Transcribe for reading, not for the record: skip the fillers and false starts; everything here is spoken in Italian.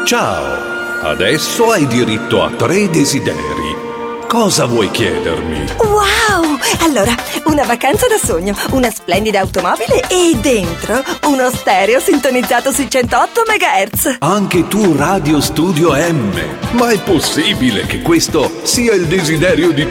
Ciao, adesso hai diritto a 3 desideri. Cosa vuoi chiedermi? Wow! Allora, una vacanza da sogno, una splendida automobile e dentro uno stereo sintonizzato sui 108 MHz. Anche tu Radio Studio M. Ma è possibile che questo sia il desiderio di